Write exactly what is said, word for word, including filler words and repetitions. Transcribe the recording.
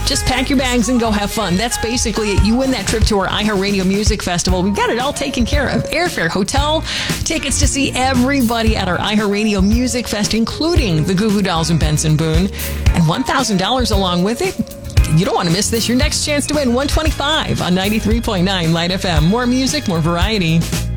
Just pack your bags and go have fun. That's basically it. You win that trip to our iHeartRadio Music Festival. We've got it all taken care of. Airfare, hotel, tickets to see everybody at our iHeartRadio Music Fest, including the Goo Goo Dolls and Benson Boone, and one thousand dollars along with it. You don't want to miss this. Your next chance to win one twenty-five on ninety-three point nine Light F M. More music, more variety.